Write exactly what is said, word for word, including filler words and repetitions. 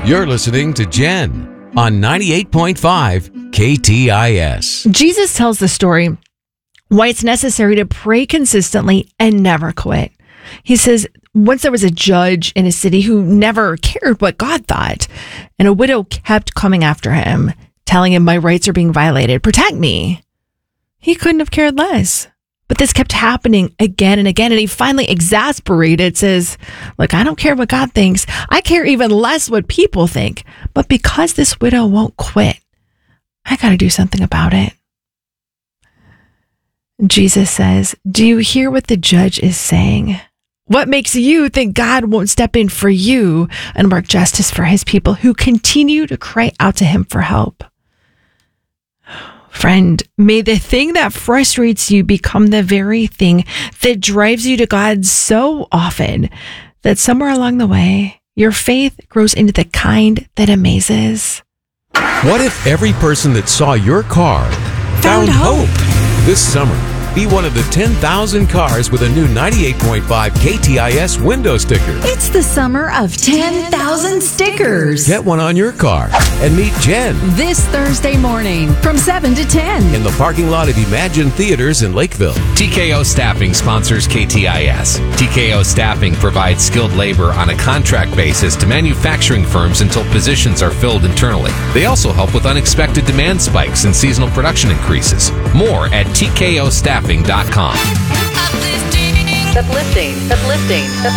You're listening to Jen on ninety-eight point five K T I S. Jesus tells the story why it's necessary to pray consistently and never quit. He says, once there was a judge in a city who never cared what God thought, and a widow kept coming after him, telling him, my rights are being violated, protect me. He couldn't have cared less. But this kept happening again and again, and he finally, exasperated, says, look, I don't care what God thinks. I care even less what people think. But because this widow won't quit, I got to do something about it. Jesus says, do you hear what the judge is saying? What makes you think God won't step in for you and work justice for his people who continue to cry out to him for help? Friend, may the thing that frustrates you become the very thing that drives you to God so often that somewhere along the way, your faith grows into the kind that amazes. What if every person that saw your car found, Found hope? hope? This summer, be one of the ten thousand cars with a new ninety-eight point five K T I S window sticker. It's the summer of ten thousand stickers. Get one on your car and meet Jen This Thursday morning from seven to ten. in the parking lot of Imagine Theaters in Lakeville. T K O Staffing sponsors K T I S. T K O Staffing provides skilled labor on a contract basis to manufacturing firms until positions are filled internally. They also help with unexpected demand spikes and seasonal production increases. More at T K O staffing dot com. Uplifting. Uplifting. Uplifting.